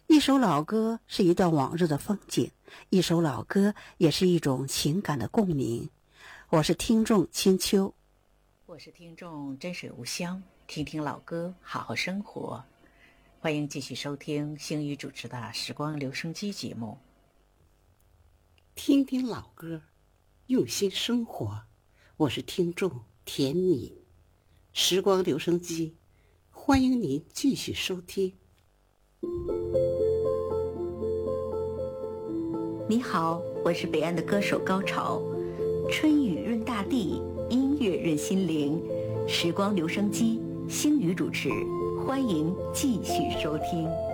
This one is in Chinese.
一首老歌是一段往日的风景，一首老歌也是一种情感的共鸣。我是听众清秋， 我是听众真水无香，听听老歌，好好生活。欢迎继续收听星宇主持的《时光留声机》节目。 听听老歌，用心生活。我是听众田米，时光留声机，欢迎您继续收听。 你好，我是北岸的歌手高潮。春雨润大地，音乐润心灵。时光留声机，星宇主持，欢迎继续收听。